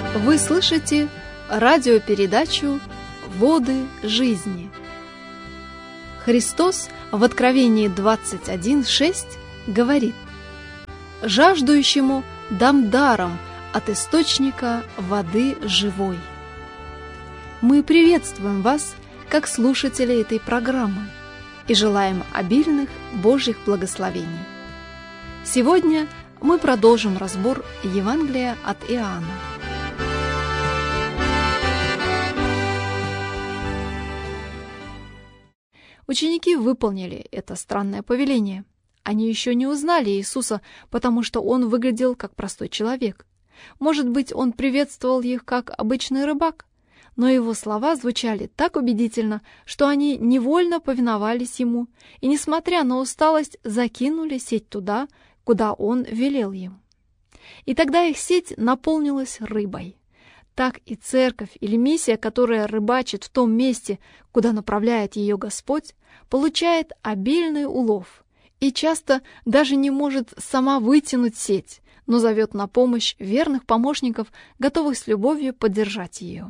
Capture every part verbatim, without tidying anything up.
Вы слышите радиопередачу «Воды жизни». Христос в Откровении двадцать один шесть говорит: «Жаждущему дам даром от источника воды живой». Мы приветствуем вас, как слушатели этой программы, и желаем обильных Божьих благословений. Сегодня мы продолжим разбор Евангелия от Иоанна. Ученики выполнили это странное повеление. Они еще не узнали Иисуса, потому что Он выглядел как простой человек. Может быть, Он приветствовал их как обычный рыбак, но Его слова звучали так убедительно, что они невольно повиновались Ему и, несмотря на усталость, закинули сеть туда, куда Он велел им. И тогда их сеть наполнилась рыбой. Так и церковь или миссия, которая рыбачит в том месте, куда направляет ее Господь, получает обильный улов и часто даже не может сама вытянуть сеть, но зовет на помощь верных помощников, готовых с любовью поддержать ее.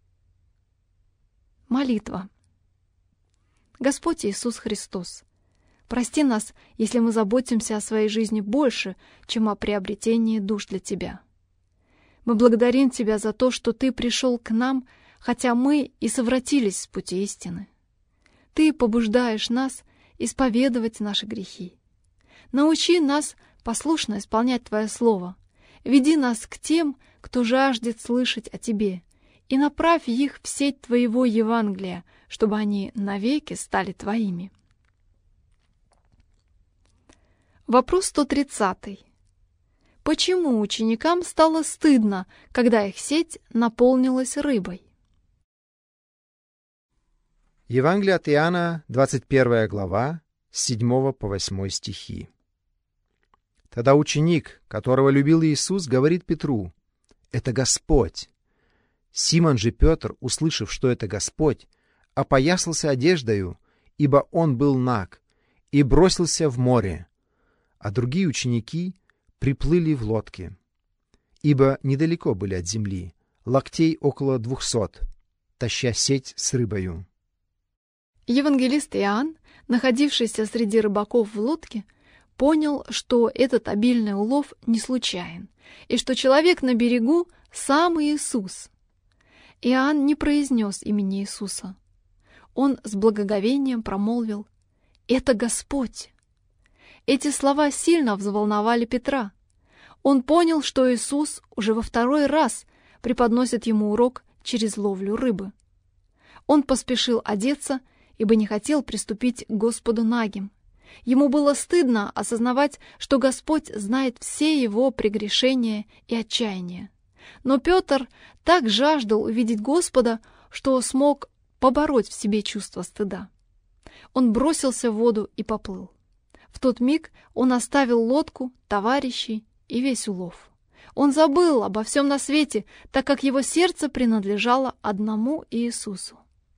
Молитва. Господь Иисус Христос, прости нас, если мы заботимся о своей жизни больше, чем о приобретении душ для Тебя. Мы благодарим Тебя за то, что Ты пришел к нам, хотя мы и совратились с пути истины. Ты побуждаешь нас исповедовать наши грехи. Научи нас послушно исполнять Твое Слово. Веди нас к тем, кто жаждет слышать о Тебе, и направь их в сеть Твоего Евангелия, чтобы они навеки стали Твоими. Вопрос сто тридцатый. Почему ученикам стало стыдно, когда их сеть наполнилась рыбой? Евангелие от Иоанна, двадцать первая глава, с седьмого по восьмой стихи. Тогда ученик, которого любил Иисус, говорит Петру: «Это Господь». Симон же Петр, услышав, что это Господь, опоясался одеждою, ибо он был наг, и бросился в море, а другие ученики приплыли в лодке, ибо недалеко были от земли, локтей около двухсот, таща сеть с рыбою. Евангелист Иоанн, находившийся среди рыбаков в лодке, понял, что этот обильный улов не случайен, и что человек на берегу — сам Иисус. Иоанн не произнес имени Иисуса. Он с благоговением промолвил: «Это Господь». Эти слова сильно взволновали Петра. Он понял, что Иисус уже во второй раз преподносит ему урок через ловлю рыбы. Он поспешил одеться, ибо не хотел приступить к Господу нагим. Ему было стыдно осознавать, что Господь знает все его прегрешения и отчаяния. Но Петр так жаждал увидеть Господа, что смог побороть в себе чувство стыда. Он бросился в воду и поплыл. В тот миг он оставил лодку, товарищей и весь улов. Он забыл обо всем на свете, так как его сердце принадлежало одному Иисусу.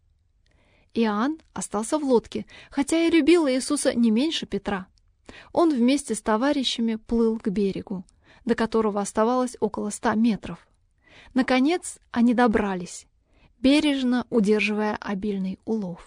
Иоанн остался в лодке, хотя и любил Иисуса не меньше Петра. Он вместе с товарищами плыл к берегу, до которого оставалось около ста метров. Наконец они добрались, бережно удерживая обильный улов.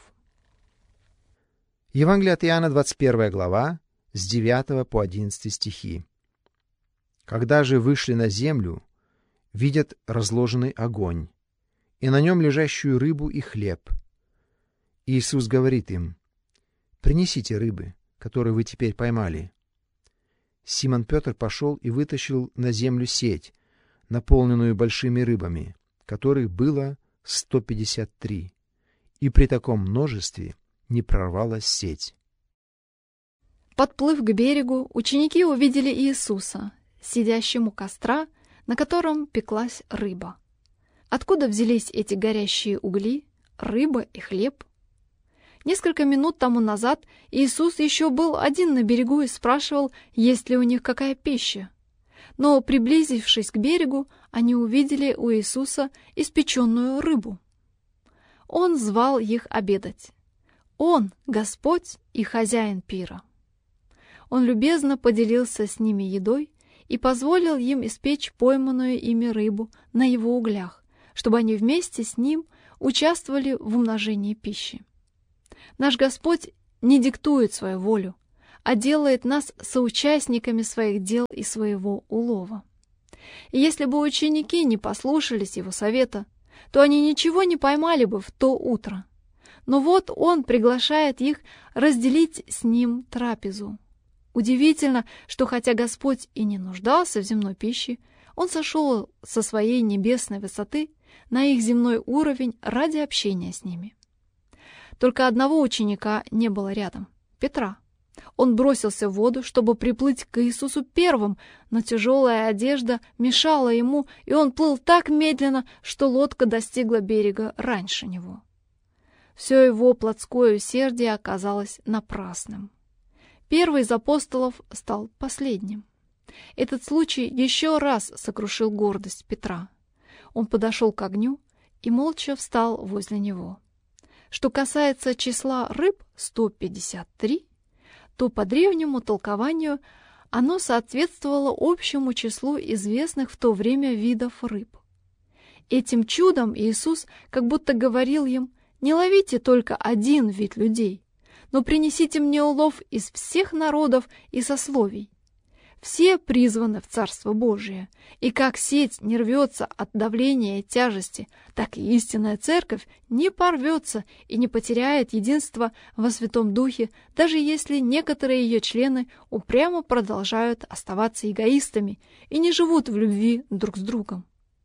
Евангелие от Иоанна, двадцать первая глава, с девятого по одиннадцатый стихи. Когда же вышли на землю, видят разложенный огонь, и на нем лежащую рыбу и хлеб. Иисус говорит им: «Принесите рыбы, которую вы теперь поймали». Симон Петр пошел и вытащил на землю сеть, наполненную большими рыбами, которых было сто пятьдесят три, и при таком множестве не прорвалась сеть. Подплыв к берегу, ученики увидели Иисуса, сидящим у костра, на котором пеклась рыба. Откуда взялись эти горящие угли, рыба и хлеб? Несколько минут тому назад Иисус еще был один на берегу и спрашивал, есть ли у них какая пища. Но, приблизившись к берегу, они увидели у Иисуса испеченную рыбу. Он звал их обедать. Он — Господь и хозяин пира. Он любезно поделился с ними едой и позволил им испечь пойманную ими рыбу на его углях, чтобы они вместе с ним участвовали в умножении пищи. Наш Господь не диктует свою волю, а делает нас соучастниками своих дел и своего улова. И если бы ученики не послушались его совета, то они ничего не поймали бы в то утро. Но вот он приглашает их разделить с ним трапезу. Удивительно, что хотя Господь и не нуждался в земной пище, он сошел со своей небесной высоты на их земной уровень ради общения с ними. Только одного ученика не было рядом — Петра. Он бросился в воду, чтобы приплыть к Иисусу первым, но тяжелая одежда мешала ему, и он плыл так медленно, что лодка достигла берега раньше него. Все его плотское усердие оказалось напрасным. Первый из апостолов стал последним. Этот случай еще раз сокрушил гордость Петра. Он подошел к огню и молча встал возле него. Что касается числа рыб сто пятьдесят три, то по древнему толкованию оно соответствовало общему числу известных в то время видов рыб. Этим чудом Иисус как будто говорил им: «Не ловите только один вид людей, но принесите мне улов из всех народов и сословий. Все призваны в Царство Божие, и как сеть не рвется от давления и тяжести, так и истинная церковь не порвется и не потеряет единства во Святом Духе, даже если некоторые ее члены упрямо продолжают оставаться эгоистами и не живут в любви друг с другом.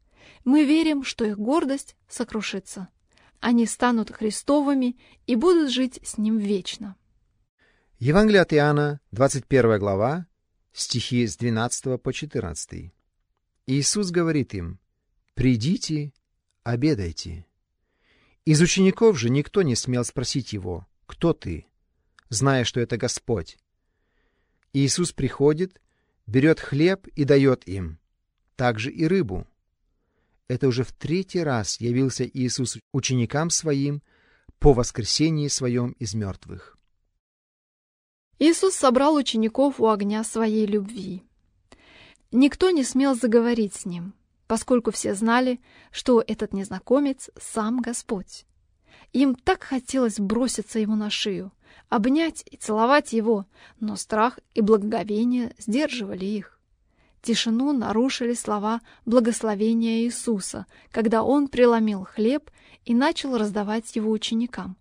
Мы верим, что их гордость сокрушится. Они станут Христовыми и будут жить с Ним вечно». Евангелие от Иоанна, двадцать первая глава, стихи с двенадцатого по четырнадцатый. Иисус говорит им: «Придите, обедайте». Из учеников же никто не смел спросить его: «Кто ты?», зная, что это Господь. Иисус приходит, берет хлеб и дает им, также и рыбу. Это уже в третий раз явился Иисус ученикам Своим по воскресении Своем из мертвых. Иисус собрал учеников у огня своей любви. Никто не смел заговорить с Ним, поскольку все знали, что этот незнакомец — сам Господь. Им так хотелось броситься Ему на шею, обнять и целовать Его, но страх и благоговение сдерживали их. Тишину нарушили слова благословения Иисуса, когда Он преломил хлеб и начал раздавать его ученикам.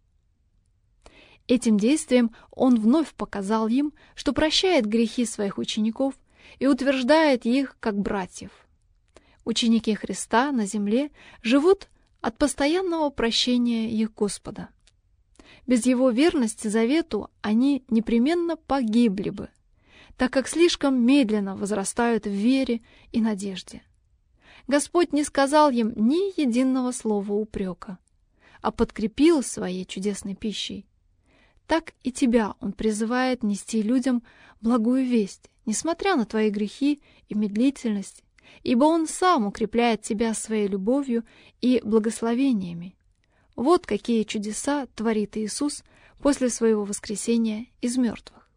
Этим действием Он вновь показал им, что прощает грехи своих учеников и утверждает их как братьев. Ученики Христа на земле живут от постоянного прощения их Господа. Без Его верности завету они непременно погибли бы, так как слишком медленно возрастают в вере и надежде. Господь не сказал им ни единого слова упрека, а подкрепил своей чудесной пищей. Так и тебя Он призывает нести людям благую весть, несмотря на твои грехи и медлительность, ибо Он сам укрепляет тебя своей любовью и благословениями. Вот какие чудеса творит Иисус после своего воскресения из мертвых.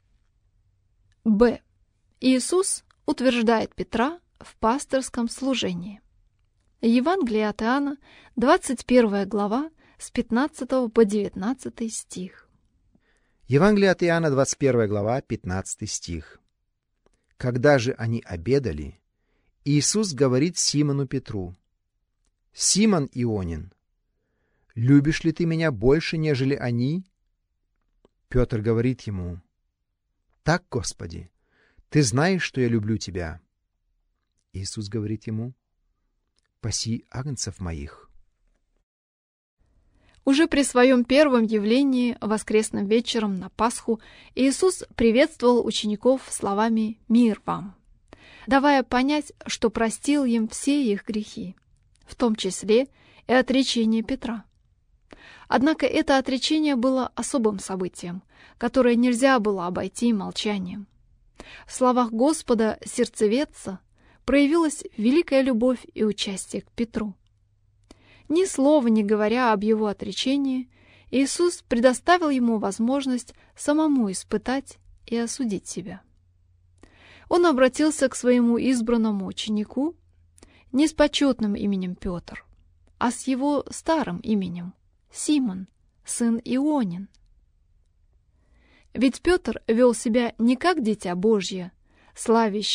Б. Иисус утверждает Петра в пасторском служении. Евангелие от Иоанна, двадцать первая глава, с пятнадцатого по девятнадцатый стих. Евангелие от Иоанна, двадцать первая глава, пятнадцатый стих. «Когда же они обедали, Иисус говорит Симону Петру: „Симон Ионин, любишь ли ты меня больше, нежели они?“ Петр говорит ему: „Так, Господи, ты знаешь, что я люблю тебя“. Иисус говорит ему: „Паси агнцев моих“». Уже при своем первом явлении воскресным вечером на Пасху Иисус приветствовал учеников словами «Мир вам», давая понять, что простил им все их грехи, в том числе и отречение Петра. Однако это отречение было особым событием, которое нельзя было обойти молчанием. В словах Господа сердцеведца проявилась великая любовь и участие к Петру. Ни слова не говоря об его отречении, Иисус предоставил ему возможность самому испытать и осудить себя. Он обратился к своему избранному ученику не с почетным именем Петр, а с его старым именем — Симон, сын Ионин. Ведь Петр вел себя не как дитя Божье, славящее